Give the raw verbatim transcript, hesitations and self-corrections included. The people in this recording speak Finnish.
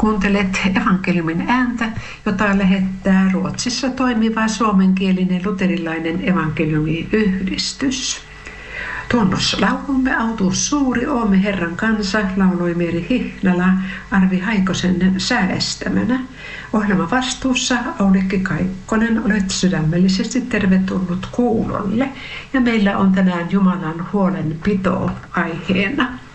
Kuuntelet evankeliumin ääntä, jota lähettää Ruotsissa toimiva suomenkielinen luterilainen evankeliumiyhdistys. Tuonnoslaulumme Autuus suuri, oomme Herran kansa, lauloi Meeri Hihnala Arvi Haikosen säästämänä. Ohjelman vastuussa Aulikki Kaikkonen, olet sydämellisesti tervetullut kuulolle. Ja meillä on tänään Jumalan huolenpito aiheena.